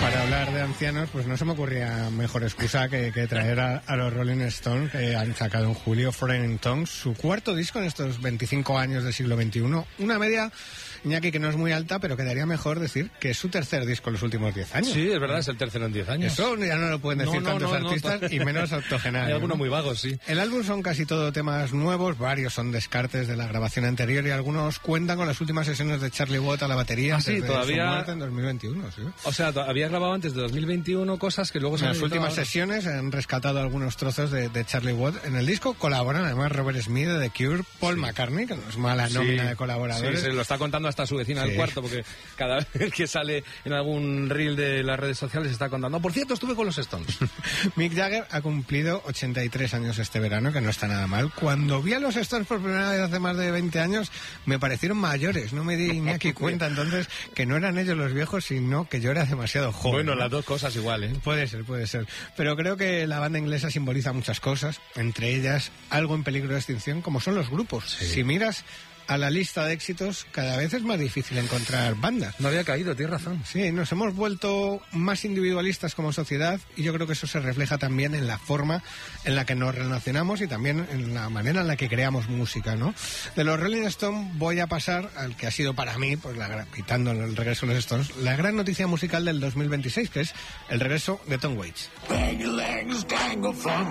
Para hablar de ancianos, pues no se me ocurría mejor excusa que traer a los Rolling Stones, que han sacado en julio Foreign Tongues, su cuarto disco en estos 25 años del siglo XXI. Una media, Iñaki, que no es muy alta, pero quedaría mejor decir que es su tercer disco en los últimos 10 años. Sí, es verdad, es el tercero en 10 años. Eso ya no lo pueden decir tantos artistas y menos octogenarios. Hay algunos muy vagos, sí. El álbum son casi todo temas nuevos, varios son descartes de la grabación anterior y algunos cuentan con las últimas sesiones de Charlie Watt a la batería. Sí, todavía. Su muerte en 2021, sí. O sea, había grabado antes de 2021 cosas que luego se han en las últimas sesiones han rescatado algunos trozos de Charlie Watt en el disco. Colaboran además Robert Smith de The Cure, Paul McCartney, que no es mala nómina de colaboradores. Sí, se lo está contando hasta su vecina del cuarto, porque cada vez que sale en algún reel de las redes sociales está contando. Por cierto, estuve con los Stones. Mick Jagger ha cumplido 83 años este verano, que no está nada mal. Cuando vi a los Stones por primera vez hace más de 20 años, me parecieron mayores. No me di ni aquí cuenta entonces que no eran ellos los viejos, sino que yo era demasiado joven. Bueno, ¿no? las dos cosas igual, ¿eh? Puede ser. Pero creo que la banda inglesa simboliza muchas cosas, entre ellas algo en peligro de extinción, como son los grupos. Sí. Si miras a la lista de éxitos, cada vez es más difícil encontrar bandas. No había caído, tienes razón. Sí, nos hemos vuelto más individualistas como sociedad y yo creo que eso se refleja también en la forma en la que nos relacionamos y también en la manera en la que creamos música, ¿no? De los Rolling Stones voy a pasar al que ha sido para mí, pues quitando el regreso de los Stones, la gran noticia musical del 2026, que es el regreso de Tom Waits.